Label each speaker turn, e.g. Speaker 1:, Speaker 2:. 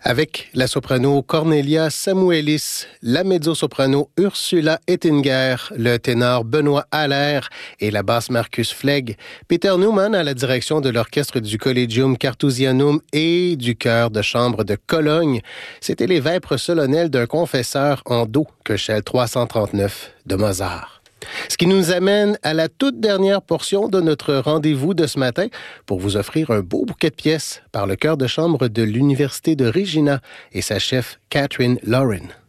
Speaker 1: Avec la soprano Cornelia Samuelis, la mezzo-soprano Ursula Ettinger, le ténor Benoît Allaire et la basse Marcus Flegg, Peter Neumann à la direction de l'orchestre du Collegium Carthusianum et du chœur de chambre de Cologne, c'était les vêpres solennelles d'un confesseur en do, Köchel 339 de Mozart. Ce qui nous amène à la toute dernière portion de notre rendez-vous de ce matin pour vous offrir un beau bouquet de pièces par le chœur de chambre de l'Université de Regina et sa chef Catherine Lauren.